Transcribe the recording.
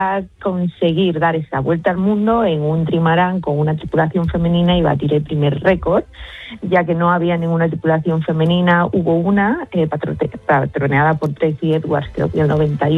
conseguir dar esta vuelta al mundo en un trimarán con una tripulación femenina y batir el primer récord, ya que no había ninguna tripulación femenina. Hubo una patroneada por Tracy Edwards, creo que en el 98.